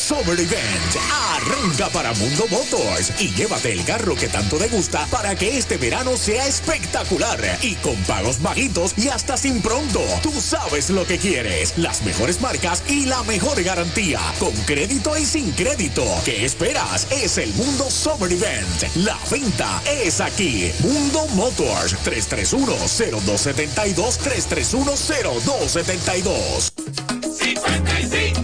Summer Event. Arranca para Mundo Motors y llévate el carro que tanto te gusta para que este verano sea espectacular y con pagos bajitos y hasta sin pronto. Tú sabes lo que quieres, las mejores marcas y la mejor garantía, con crédito y sin crédito. ¿Qué esperas? Es el Mundo Summer Event. La venta es aquí. Mundo Motors, 331-0272, 331-0272. 55.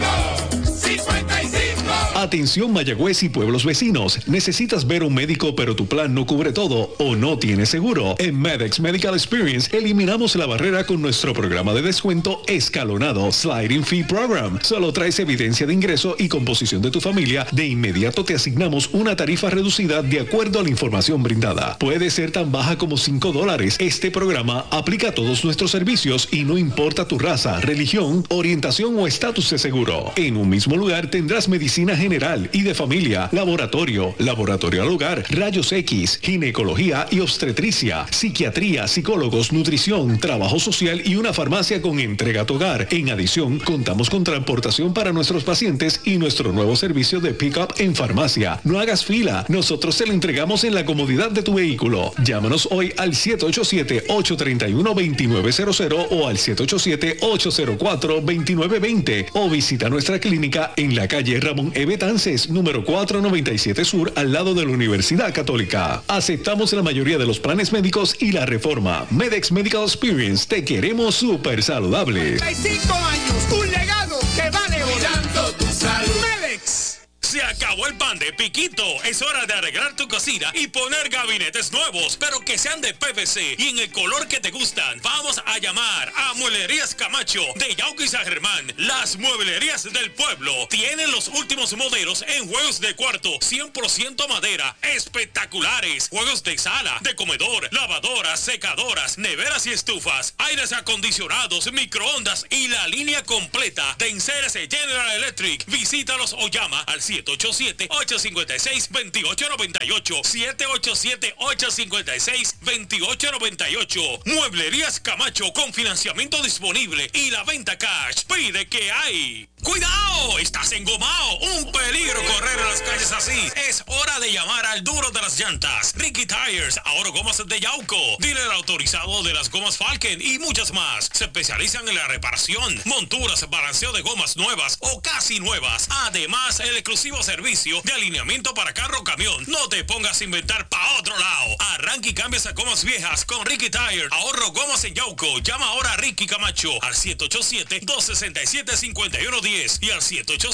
Atención Mayagüez y pueblos vecinos. ¿Necesitas ver un médico pero tu plan no cubre todo o no tienes seguro? En Medex Medical Experience eliminamos la barrera con nuestro programa de descuento escalonado Sliding Fee Program. Solo traes evidencia de ingreso y composición de tu familia. De inmediato te asignamos una tarifa reducida de acuerdo a la información brindada. Puede ser tan baja como $5. Este programa aplica a todos nuestros servicios y no importa tu raza, religión, orientación o estatus de seguro. En un mismo lugar tendrás medicina general y de familia, laboratorio al hogar, rayos X, ginecología y obstetricia, psiquiatría, psicólogos, nutrición, trabajo social y una farmacia con entrega a tu hogar. En adición, contamos con transportación para nuestros pacientes y nuestro nuevo servicio de pick-up en farmacia. No hagas fila, nosotros te lo entregamos en la comodidad de tu vehículo. Llámanos hoy al 787-831-2900 o al 787-804-2920 o visita nuestra clínica en la calle Ramón E. Betances, número 497 Sur, al lado de la Universidad Católica. Aceptamos la mayoría de los planes médicos y la reforma. Medex Medical Experience, te queremos súper saludable. 35 años, un legado que vale oro. Cuidando tu salud. Medex. Se acabó el pan de piquito. Es hora de arreglar tu cocina y poner gabinetes nuevos, pero que sean de PVC y en el color que te gustan. Vamos a llamar a Mueblerías Camacho de Yauco y San Germán. Las mueblerías del pueblo tienen los últimos modelos en juegos de cuarto 100% madera, espectaculares. Juegos de sala, de comedor, lavadoras, secadoras, neveras y estufas, aires acondicionados, microondas y la línea completa de enseres General Electric. Visítalos o llama al 787-856-2898. 787-856-2898. Mueblerías Camacho con financiamiento disponible y la venta cash. Pide que hay. ¡Cuidado! ¡Estás engomado! ¡Un peligro correr en las calles así! Es hora de llamar al duro de las llantas. Ricky Tires, ahora gomas de Yauco. Dealer autorizado de las gomas Falken y muchas más. Se especializan en la reparación, monturas, balanceo de gomas nuevas o casi nuevas. Además, el exclusivo servicio de alineamiento para carro o camión. No te pongas a inventar pa' otro lado. Arranca y cambia esas gomas viejas con Ricky Tires. Ahorro gomas en Yauco. Llama ahora a Ricky Camacho al 787-267-5110 y al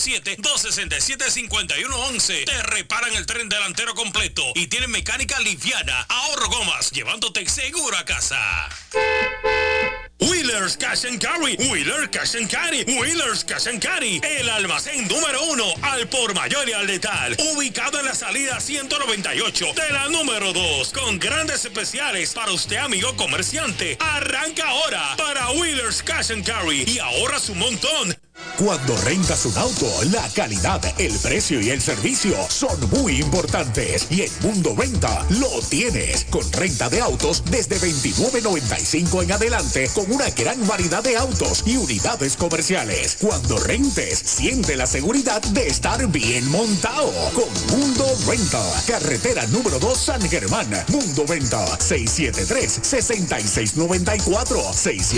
787-267-5111. Te reparan el tren delantero completo y tienen mecánica liviana. Ahorro gomas, llevándote seguro a casa. Wheelers Cash and Carry, Wheelers Cash and Carry, Wheelers Cash and Carry, el almacén número 1 al por mayor y al letal, ubicado en la salida 198 de la número 2, con grandes especiales para usted, amigo comerciante. Arranca ahora para Wheelers Cash and Carry y ahorras un montón. Cuando rentas un auto, la calidad, el precio y el servicio son muy importantes. Y en Mundo Renta lo tienes. Con renta de autos desde $29.95 en adelante, con una gran variedad de autos y unidades comerciales. Cuando rentes, siente la seguridad de estar bien montado. Con Mundo Renta. Carretera número 2 San Germán. Mundo Renta. 673-6694.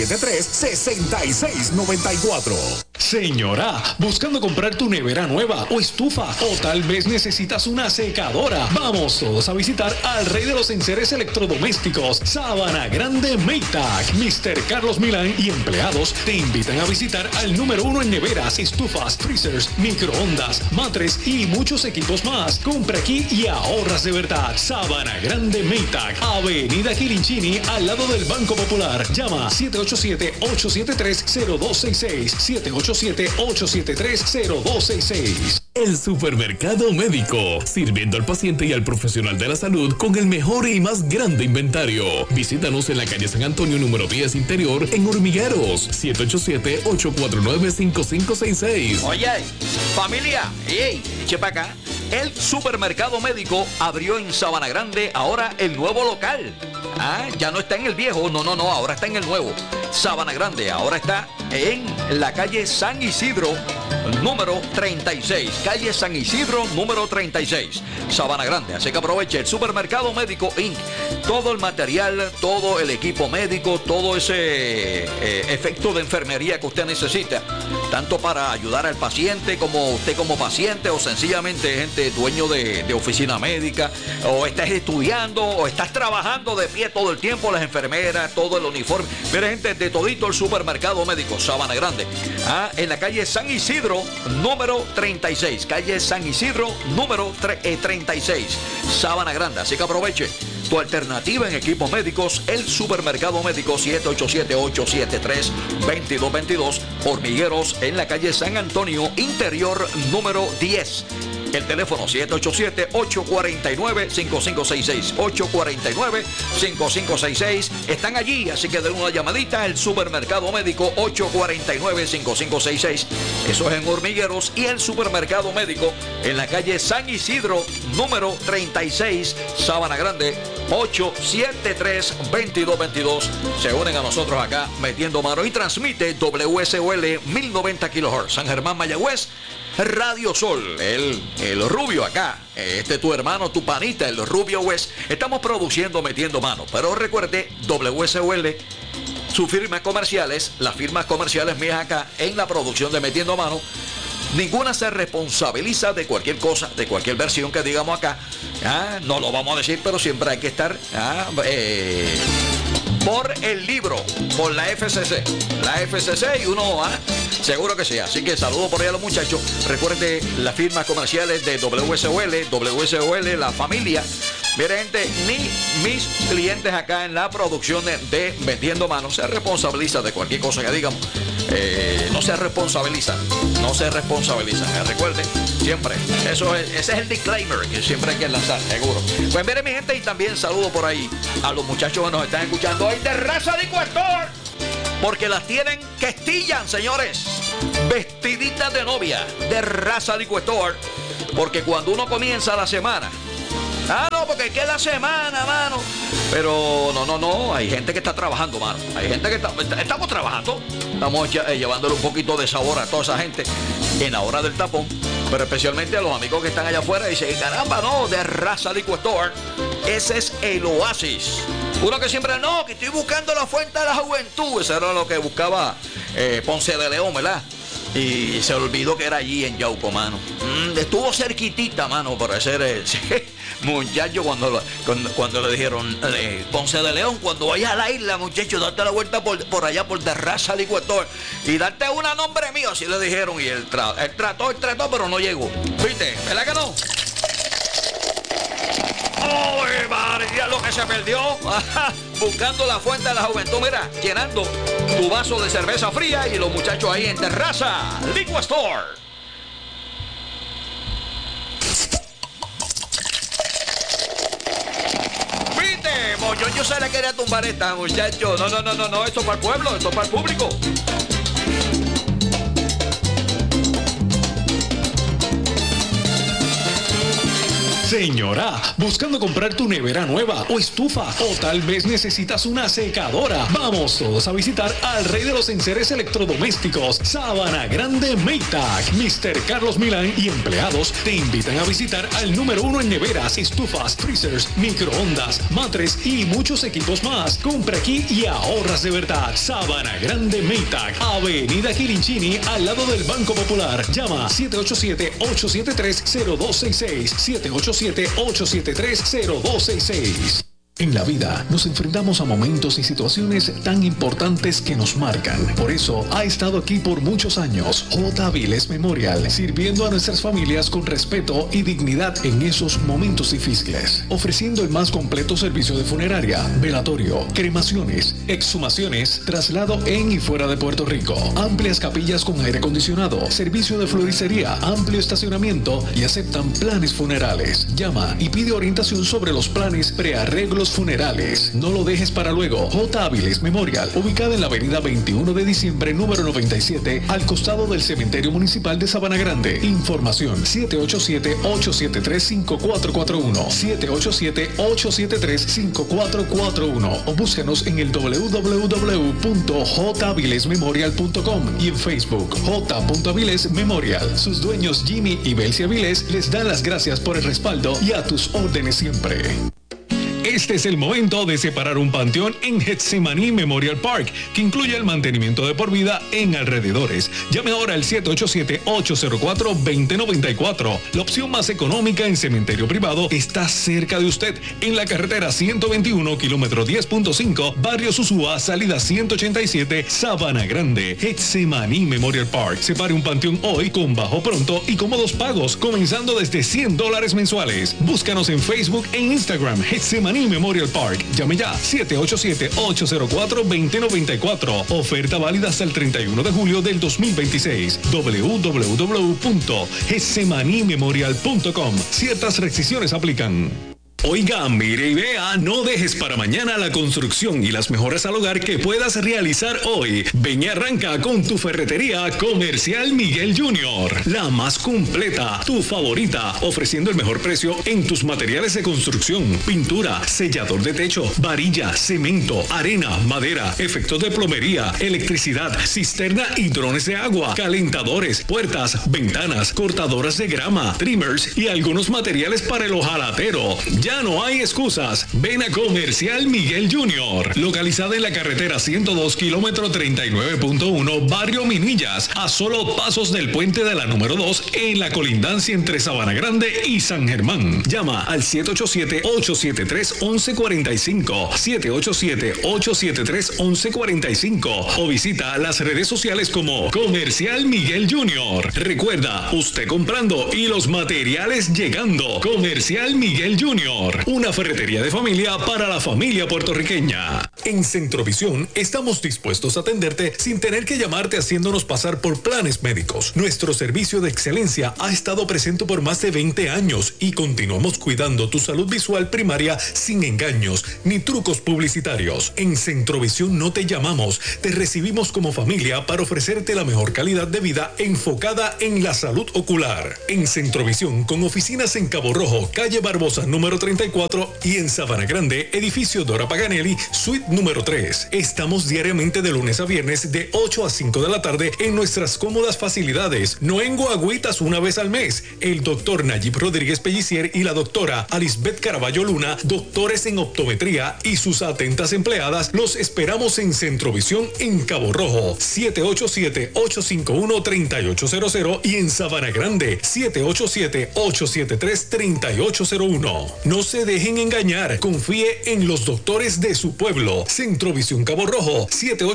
673-6694. Señora, buscando comprar tu nevera nueva o estufa, o tal vez necesitas una secadora. Vamos todos a visitar al rey de los enseres electrodomésticos, Sabana Grande Maytag. Mr. Carlos Milán y empleados te invitan a visitar al número 1 en neveras, estufas, freezers, microondas, matres y muchos equipos más. Compra aquí y ahorras de verdad. Sabana Grande Maytag, Avenida Quirinchini, al lado del Banco Popular. Llama 787-873-0266. 787-873-0266. El Supermercado Médico, sirviendo al paciente y al profesional de la salud con el mejor y más grande inventario. Visítanos en la calle San Antonio número 10 Interior en Hormigueros. 787-849-5566. Oye, familia, ¡ey! Eche para acá. El Supermercado Médico abrió en Sabana Grande ahora el nuevo local. Ya no está en el viejo, no, ahora está en el nuevo. Sabana Grande, ahora está en la calle San Isidro, número 36. Calle San Isidro, número 36. Sabana Grande, así que aproveche el Supermercado Médico Inc. Todo el material, todo el equipo médico, todo ese efecto de enfermería que usted necesita, tanto para ayudar al paciente como usted como paciente, o sencillamente gente dueño de oficina médica, o estás estudiando, o estás trabajando de pie todo el tiempo, las enfermeras, todo el uniforme. Mire, gente, de todito el Supermercado Médico Sabana Grande, en la calle San Isidro, número 36. Calle San Isidro, número 36. Sabana Grande, así que aproveche tu alternativa en equipos médicos, el Supermercado Médico. 787-873-2222. Hormigueros en la calle San Antonio, interior número 10. El teléfono 787-849-5566. 849-5566. Están allí, así que den una llamadita. El Supermercado Médico, 849-5566. Eso es en Hormigueros. Y el Supermercado Médico en la calle San Isidro, número 36, Sabana Grande, 873-2222. Se unen a nosotros acá metiendo mano y transmite WSOL 1090 kHz. San Germán, Mayagüez. Radio Sol, el Rubio acá, tu hermano, tu panita, el Rubio West. Estamos produciendo Metiendo Mano, pero recuerde, WSOL, sus firmas comerciales, las firmas comerciales mías acá en la producción de Metiendo Mano, ninguna se responsabiliza de cualquier cosa, de cualquier versión que digamos acá. No lo vamos a decir, pero siempre hay que estar por el libro, por la FCC. La FCC y uno, seguro que sí. Así que saludo por ahí a los muchachos. Recuerde las firmas comerciales de WSOL, la familia. Mire, gente, ni mis clientes acá en la producción de Metiendo Mano se responsabilizan de cualquier cosa que digamos. No se responsabilizan. Recuerden, siempre. Ese es el disclaimer que siempre hay que lanzar, seguro. Pues mire, mi gente, y también saludo por ahí a los muchachos que nos están escuchando hoy de Raza de Ecuador, porque las tienen que estillan, señores. Vestiditas de novia de Raza de Ecuador, porque cuando uno comienza la semana, no, porque es que la semana, mano. Pero no, hay gente que está trabajando, mano. Hay gente que estamos trabajando. Estamos llevándole un poquito de sabor a toda esa gente en la hora del tapón. Pero especialmente a los amigos que están allá afuera y dicen, caramba, no, de Raza de Ecuador. Ese es el oasis. Uno que siempre, que estoy buscando la fuente de la juventud. Eso era lo que buscaba Ponce de León, ¿verdad? Y se olvidó que era allí en Yauco, mano. Estuvo cerquitita, mano, por hacer muchacho, cuando le dijeron Ponce de León, cuando vayas a la isla, muchacho, date la vuelta por allá, por de Raza de Ecuador, y darte una nombre mío, así le dijeron. Y él trató, pero no llegó. ¿Viste? ¿Verdad que no? ¡Ay, María, lo que se perdió! Buscando la fuente de la juventud, mira, llenando tu vaso de cerveza fría y los muchachos ahí en Terraza Liquor Store. ¿Viste? Yo se le quería tumbar esta, muchachos. No, esto es para el pueblo, esto es para el público. Señora, buscando comprar tu nevera nueva o estufa, o tal vez necesitas una secadora. Vamos todos a visitar al rey de los enseres electrodomésticos, Sabana Grande Maytag. Mr. Carlos Milán y empleados te invitan a visitar al número 1 en neveras, estufas, freezers, microondas, matres y muchos equipos más. Compra aquí y ahorras de verdad. Sabana Grande Maytag, Avenida Quirinchini, al lado del Banco Popular. Llama 787-873-0266. 787-873-0266. En la vida nos enfrentamos a momentos y situaciones tan importantes que nos marcan. Por eso ha estado aquí por muchos años J. Viles Memorial, sirviendo a nuestras familias con respeto y dignidad en esos momentos difíciles, ofreciendo el más completo servicio de funeraria, velatorio, cremaciones, exhumaciones, traslado en y fuera de Puerto Rico, amplias capillas con aire acondicionado, servicio de floristería, amplio estacionamiento y aceptan planes funerales. Llama y pide orientación sobre los planes, prearreglos los funerales. No lo dejes para luego. J. Avilés Memorial, ubicada en la avenida 21 de diciembre, número 97, al costado del Cementerio Municipal de Sabana Grande. Información 787-873-5441, 787-873-5441 o búscanos en el www.javilesmemorial.com y en Facebook J. Avilés Memorial. Sus dueños Jimmy y Belsi Avilés les dan las gracias por el respaldo y a tus órdenes siempre. Este es el momento de separar un panteón en Getsemaní Memorial Park, que incluye el mantenimiento de por vida en alrededores. Llame ahora al 787-804-2094. La opción más económica en cementerio privado está cerca de usted, en la carretera 121, kilómetro 10.5, Barrio Susúa, salida 187, Sabana Grande. Getsemaní Memorial Park. Separe un panteón hoy con bajo pronto y cómodos pagos, comenzando desde $100 mensuales. Búscanos en Facebook e Instagram, Getsemaní Memorial Park. Llame ya, 787-804-2094. Oferta válida hasta el 31 de julio del 2026. www.getsemanimemorial.com. Ciertas restricciones aplican. Oiga, mire y vea, no dejes para mañana la construcción y las mejoras al hogar que puedas realizar hoy. Ven y arranca con tu ferretería Comercial Miguel Jr., la más completa, tu favorita, ofreciendo el mejor precio en tus materiales de construcción: pintura, sellador de techo, varilla, cemento, arena, madera, efectos de plomería, electricidad, cisterna y drones de agua, calentadores, puertas, ventanas, cortadoras de grama, trimmers y algunos materiales para el hojalatero. Ya no hay excusas. Ven a Comercial Miguel Jr., localizada en la carretera 102, kilómetro 39.1, Barrio Minillas, a solo pasos del puente de la número 2, en la colindancia entre Sabana Grande y San Germán. Llama al 787-873-1145, 787-873-1145 o visita las redes sociales como Comercial Miguel Jr. Recuerda, usted comprando y los materiales llegando. Comercial Miguel Jr., una ferretería de familia para la familia puertorriqueña. En Centrovisión estamos dispuestos a atenderte sin tener que llamarte haciéndonos pasar por planes médicos. Nuestro servicio de excelencia ha estado presente por más de 20 años y continuamos cuidando tu salud visual primaria sin engaños ni trucos publicitarios. En Centrovisión no te llamamos, te recibimos como familia para ofrecerte la mejor calidad de vida enfocada en la salud ocular. En Centrovisión, con oficinas en Cabo Rojo, calle Barbosa número 34 y en Sabana Grande, edificio Dora Paganelli, suite número 3. Estamos diariamente de lunes a viernes de 8 a 5 de la tarde en nuestras cómodas facilidades. No en guagüitas una vez al mes. El doctor Nayib Rodríguez Pellicier y la doctora Alisbeth Caraballo Luna, doctores en optometría, y sus atentas empleadas, los esperamos en Centrovisión en Cabo Rojo, 787-851-3800 y en Sabana Grande, 787-873-3801. No se dejen engañar, confíe en los doctores de su pueblo. Centrovisión Cabo Rojo,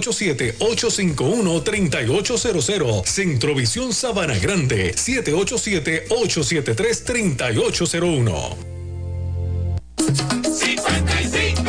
787-851-3800. Centrovisión Sabana Grande, 787-873-3801. 55.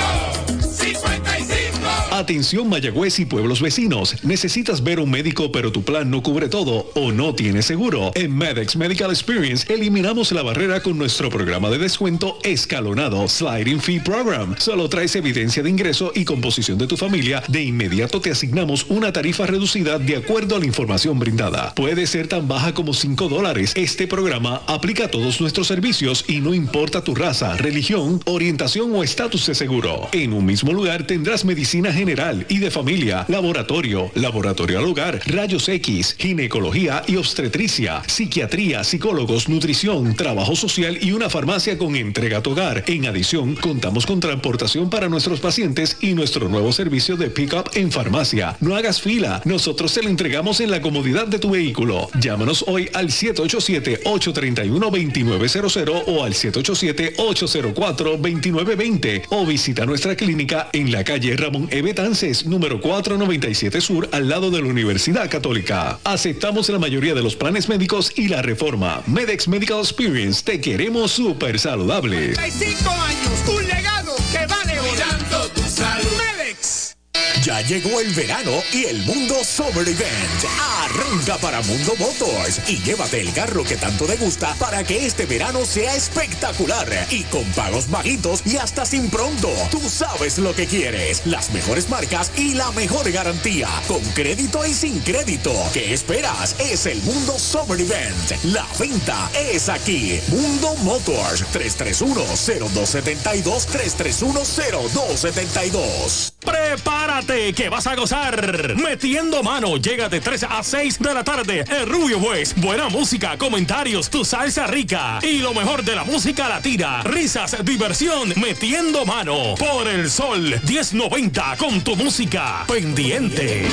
Atención Mayagüez y pueblos vecinos. ¿Necesitas ver un médico pero tu plan no cubre todo o no tiene seguro? En Medex Medical Experience eliminamos la barrera con nuestro programa de descuento escalonado Sliding Fee Program. Solo traes evidencia de ingreso y composición de tu familia. De inmediato te asignamos una tarifa reducida de acuerdo a la información brindada. Puede ser tan baja como $5. Este programa aplica a todos nuestros servicios y no importa tu raza, religión, orientación o estatus de seguro. En un mismo lugar tendrás medicina general y de familia, laboratorio al hogar, rayos X, ginecología y obstetricia, psiquiatría, psicólogos, nutrición, trabajo social y una farmacia con entrega a tu hogar. En adición, contamos con transportación para nuestros pacientes y nuestro nuevo servicio de pick-up en farmacia. No hagas fila, nosotros te lo entregamos en la comodidad de tu vehículo. Llámanos hoy al 787-831-2900 o al 787-804-2920 o visita nuestra clínica en la calle Ramón E. Betances, número 497 Sur, al lado de la Universidad Católica. Aceptamos la mayoría de los planes médicos y la reforma. Medex Medical Experience, te queremos súper saludable. 35 años, un legado que vale oro. Cuidando tu salud. Medex. Ya llegó el verano y el Mundo Summer Event. Arranca para Mundo Motors y llévate el carro que tanto te gusta para que este verano sea espectacular y con pagos bajitos y hasta sin pronto. Tú sabes lo que quieres, las mejores marcas y la mejor garantía, con crédito y sin crédito. ¿Qué esperas? Es el Mundo Summer Event. La venta es aquí. Mundo Motors, 331-0272, 331-0272. Prepárate que vas a gozar. Metiendo Mano llega de 3 a 6 de la tarde. El Rubio West. Buena música, comentarios, tu salsa rica y lo mejor de la música latina. Risas, diversión. Metiendo Mano por el Sol 1090 con tu música pendiente.